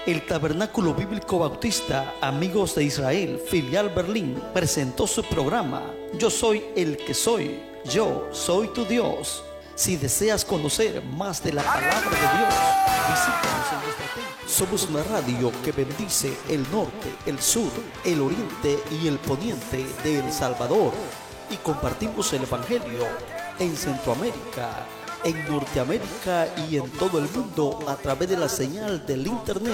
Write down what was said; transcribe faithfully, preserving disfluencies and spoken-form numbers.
El Tabernáculo Bíblico Bautista Amigos de Israel, filial Berlín, presentó su programa Yo soy el que soy, yo soy tu Dios. Si deseas conocer más de la palabra de Dios, visítanos en nuestra templo. Somos una radio que bendice el norte, el sur, el oriente y el poniente de El Salvador, y compartimos el Evangelio en Centroamérica, en Norteamérica y en todo el mundo a través de la señal del internet.